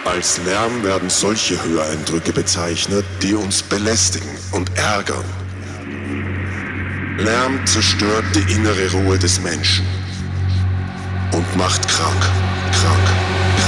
Als Lärm werden solche Höreindrücke bezeichnet, die uns belästigen und ärgern. Lärm zerstört die innere Ruhe des Menschen und macht krank.